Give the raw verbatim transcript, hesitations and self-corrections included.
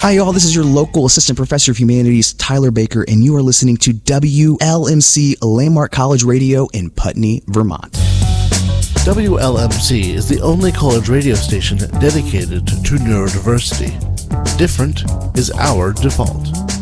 Hi, y'all. This is your local assistant professor of humanities, Tyler Baker, and you are listening to W L M C Landmark College Radio in Putney, Vermont. W L M C is the only college radio station dedicated to neurodiversity. Different is our default.